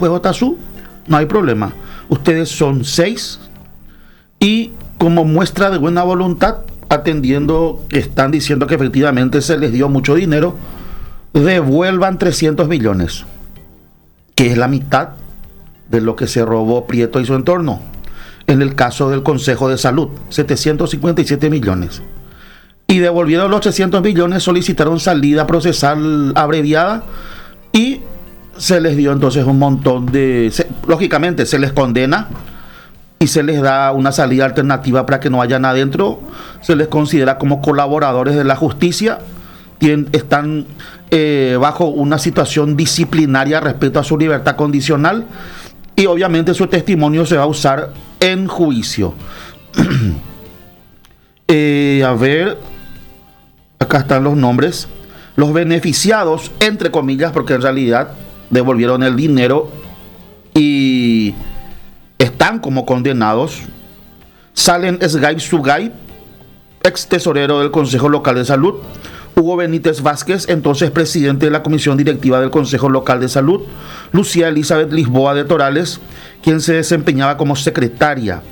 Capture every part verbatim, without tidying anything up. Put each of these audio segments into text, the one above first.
juez Otazú, no hay problema. Ustedes son seis y como muestra de buena voluntad, atendiendo que están diciendo que efectivamente se les dio mucho dinero, devuelvan trescientos millones, que es la mitad de lo que se robó Prieto y su entorno. En el caso del Consejo de Salud, setecientos cincuenta y siete millones. Y devolvieron los trescientos millones, solicitaron salida procesal abreviada y se les dio entonces un montón de... Se, lógicamente se les condena y se les da una salida alternativa para que no vayan adentro. Se les considera como colaboradores de la justicia. Tien, están eh, bajo una situación disciplinaria respecto a su libertad condicional y obviamente su testimonio se va a usar en juicio. eh, a ver, acá están los nombres. Los beneficiados, entre comillas, porque en realidad devolvieron el dinero y están como condenados. Salen Sgay Sugay, ex tesorero del Consejo Local de Salud. Hugo Benítez Vázquez, entonces presidente de la Comisión Directiva del Consejo Local de Salud. Lucía Elizabeth Lisboa de Torales, quien se desempeñaba como secretaria.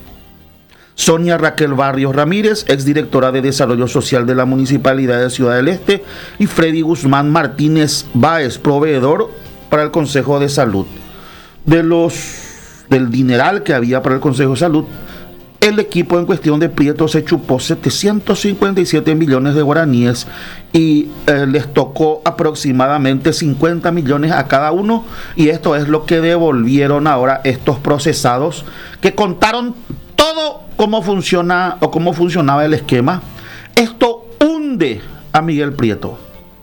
Sonia Raquel Barrios Ramírez, exdirectora de Desarrollo Social de la Municipalidad de Ciudad del Este. Y Freddy Guzmán Martínez Báez, proveedor para el Consejo de Salud. De los del dineral que había para el Consejo de Salud, el equipo en cuestión de Prieto se chupó setecientos cincuenta y siete millones de guaraníes y eh, les tocó aproximadamente cincuenta millones a cada uno, y esto es lo que devolvieron ahora estos procesados que contaron todo cómo funciona o cómo funcionaba el esquema. Esto hunde a Miguel Prieto,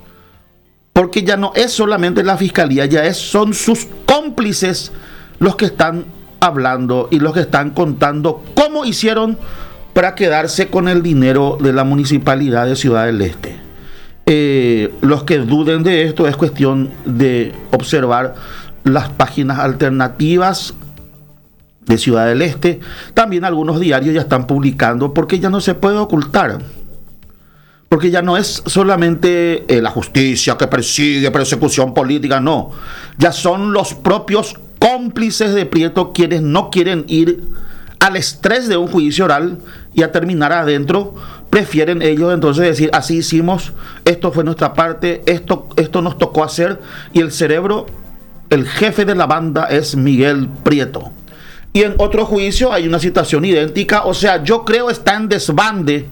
porque ya no es solamente la fiscalía, ya es, son sus cómplices los que están hablando y los que están contando cómo hicieron para quedarse con el dinero de la Municipalidad de Ciudad del Este. Eh, los que duden de esto, es cuestión de observar las páginas alternativas de Ciudad del Este. También algunos diarios ya están publicando, porque ya no se puede ocultar. Porque ya no es solamente eh, la justicia que persigue, persecución política, no. Ya son los propios cómplices de Prieto quienes no quieren ir al estrés de un juicio oral y a terminar adentro. Prefieren ellos entonces decir: así hicimos, esto fue nuestra parte, esto, esto nos tocó hacer. Y el cerebro, el jefe de la banda es Miguel Prieto. Y en otro juicio hay una situación idéntica. O sea, yo creo está en desbande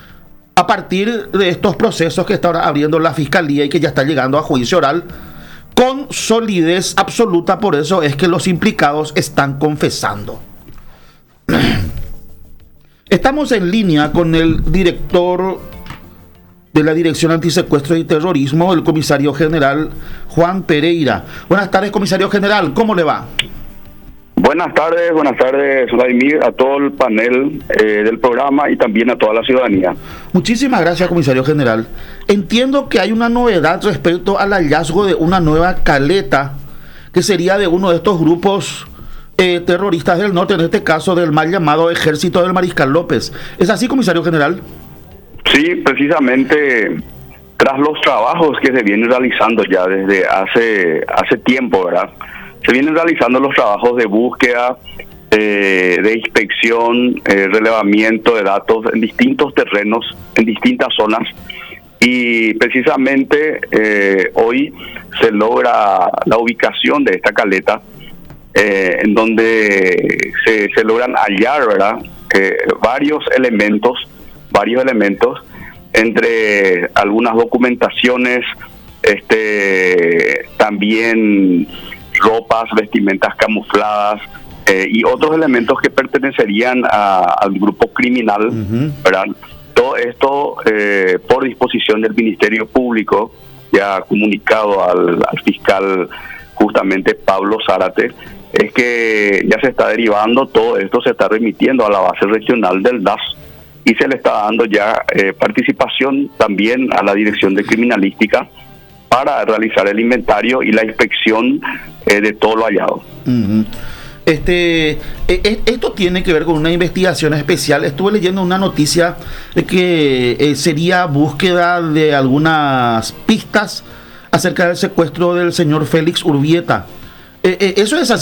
a partir de estos procesos que está ahora abriendo la fiscalía y que ya está llegando a juicio oral con solidez absoluta. Por eso es que los implicados están confesando. Estamos en línea con el director de la Dirección Antisecuestro y Terrorismo, el comisario general Juan Pereira. Buenas tardes, comisario general, ¿cómo le va? Buenas tardes, buenas tardes, Vladimir, a todo el panel eh, del programa y también a toda la ciudadanía. Muchísimas gracias, comisario general. Entiendo que hay una novedad respecto al hallazgo de una nueva caleta que sería de uno de estos grupos eh, terroristas del norte, en este caso del mal llamado Ejército del Mariscal López. ¿Es así, comisario general? Sí, precisamente tras los trabajos que se vienen realizando ya desde hace, hace tiempo, ¿verdad? Se vienen realizando los trabajos de búsqueda, eh, de inspección, eh, relevamiento de datos en distintos terrenos, en distintas zonas, y precisamente eh, hoy se logra la ubicación de esta caleta, eh, en donde se, se logran hallar, ¿verdad? Eh, varios elementos, varios elementos, entre algunas documentaciones, este, también ropas, vestimentas camufladas eh, y otros elementos que pertenecerían a, al grupo criminal, uh-huh. ¿verdad? Todo esto eh, por disposición del Ministerio Público, ya comunicado al, al fiscal justamente Pablo Zárate, es que ya se está derivando, todo esto se está remitiendo a la base regional del D A S y se le está dando ya eh, participación también a la Dirección de Criminalística para realizar el inventario y la inspección eh, de todo lo hallado. Uh-huh. Este, eh, esto tiene que ver con una investigación especial. Estuve leyendo una noticia de que eh, sería búsqueda de algunas pistas acerca del secuestro del señor Félix Urbieta. Eh, eh, ¿Eso es así?